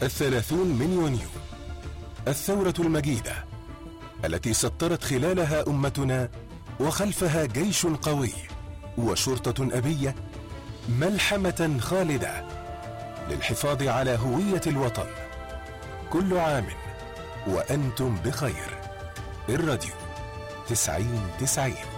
30 من يونيو، الثورة المجيدة التي سطرت خلالها أمتنا وخلفها جيش قوي وشرطة أبية، ملحمة خالدة للحفاظ على هوية الوطن. كل عام وأنتم بخير. الراديو 90-90.